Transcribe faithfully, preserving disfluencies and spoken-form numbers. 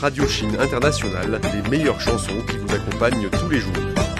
Radio Chine Internationale, les meilleures chansons qui vous accompagnent tous les jours.